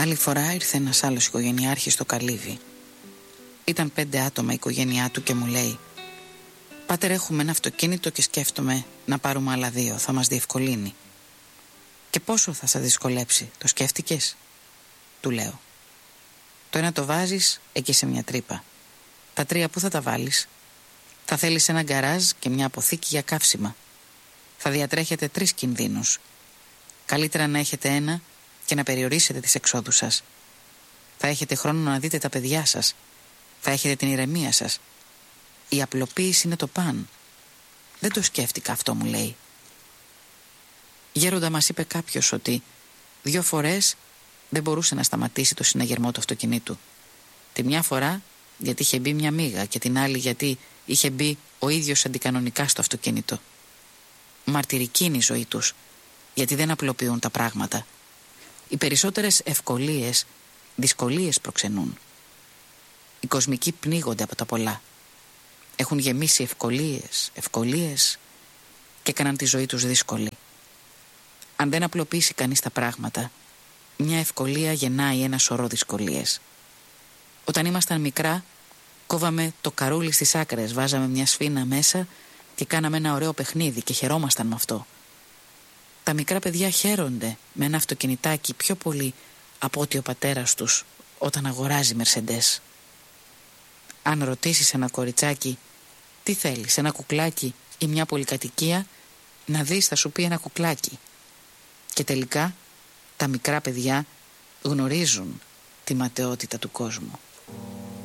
Άλλη φορά ήρθε ένας άλλος οικογενειάρχης στο καλύβι. Ήταν 5 άτομα η οικογένειά του και μου λέει: «Πάτερ, έχουμε ένα αυτοκίνητο και σκέφτομαι να πάρουμε άλλα 2, θα μας διευκολύνει». «Και πόσο θα σας δυσκολέψει, το σκέφτηκες?» Του λέω. «Το ένα το βάζεις εκεί σε μια τρύπα. Τα 3 πού θα τα βάλεις? Θα θέλεις ένα γκαράζ και μια αποθήκη για καύσιμα. Θα διατρέχετε 3 κινδύνους. Καλύτερα να έχετε ένα και να περιορίσετε τις εξόδους σας. Θα έχετε χρόνο να δείτε τα παιδιά σας. Θα έχετε την ηρεμία σας. Η απλοποίηση είναι το παν». «Δεν το σκέφτηκα αυτό», μου λέει. Γέροντα, μας είπε κάποιος ότι 2 φορές δεν μπορούσε να σταματήσει το συναγερμό του αυτοκινήτου. Τη μια φορά γιατί είχε μπει μια μύγα και την άλλη γιατί είχε μπει ο ίδιος αντικανονικά στο αυτοκίνητο. Μαρτυρική είναι η ζωή τους, γιατί δεν απλοποιούν τα πράγματα. Οι περισσότερες ευκολίες, δυσκολίες προξενούν. Οι κοσμικοί πνίγονται από τα πολλά. Έχουν γεμίσει ευκολίες και έκαναν τη ζωή τους δύσκολη. Αν δεν απλοποιήσει κανείς τα πράγματα, μια ευκολία γεννάει ένα σωρό δυσκολίες. Όταν ήμασταν μικρά, κόβαμε το καρούλι στις άκρες, βάζαμε μια σφίνα μέσα και κάναμε ένα ωραίο παιχνίδι και χαιρόμασταν με αυτό. Τα μικρά παιδιά χαίρονται με ένα αυτοκινητάκι πιο πολύ από ότι ο πατέρας τους όταν αγοράζει Μερσεντές. Αν ρωτήσεις ένα κοριτσάκι τι θέλεις, ένα κουκλάκι ή μια πολυκατοικία, να δεις θα σου πει ένα κουκλάκι. Και τελικά τα μικρά παιδιά γνωρίζουν τη ματαιότητα του κόσμου.